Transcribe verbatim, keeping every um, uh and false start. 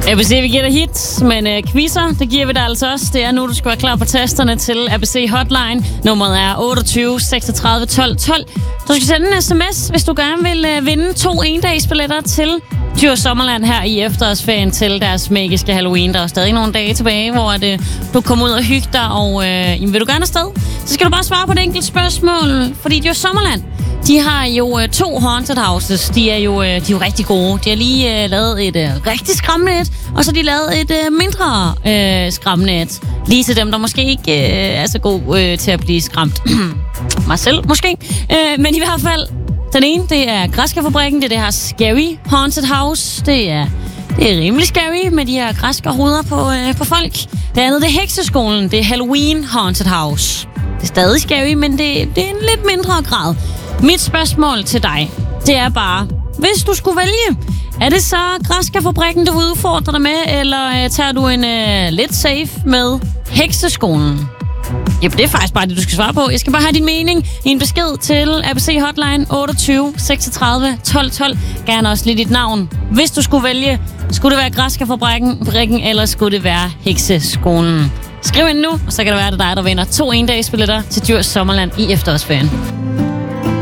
A B C, vi giver dig hits, men uh, quizzer, det giver vi dig altså også. Det er nu, du skal være klar på tasterne til A B C Hotline. Nummeret er otteogtyve seksogtredive tolv tolv. Du skal sende en sms, hvis du gerne vil uh, vinde to endagsbilletter til Djurs Sommerland her i efterårsferien til deres magiske Halloween. Der er stadig nogle dage tilbage, hvor at, uh, du kommer ud og hygge dig, og uh, jamen, vil du gerne afsted, så skal du bare svare på et enkelt spørgsmål, fordi Djurs Sommerland, de har jo uh, to haunted houses. De er jo, uh, de er jo rigtig gode. De har lige uh, lavet et uh, rigtig skræmmende et, og så har de lavet et uh, mindre uh, skræmmende et. Lige til dem, der måske ikke uh, er så gode uh, til at blive skræmt. Mig selv, måske. Uh, men i hvert fald, den ene, det er Græskarfabrikken. Det er det her Scary Haunted House. Det er, det er rimelig scary med de her græskarhoveder på, uh, på folk. Det andet, det er Hekseskolen. Det er Halloween Haunted House. Det er stadig scary, men det, det er en lidt mindre grad. Mit spørgsmål til dig, det er bare, hvis du skulle vælge, er det så Græskarfabrikken, du vil udfordre dig med, eller uh, tager du en uh, lidt safe med Hekseskolen? Jamen, det er faktisk bare det, du skal svare på. Jeg skal bare have din mening i en besked til A B C Hotline otteogtyve seksogtredive tolv tolv. Gerne også lige dit navn. Hvis du skulle vælge, skulle det være Græskarfabrikken, eller skulle det være Hekseskolen? Skriv ind nu, og så kan det være, at det er dig, der vinder to endagsbilletter til Djurs Sommerland i efterårsferien.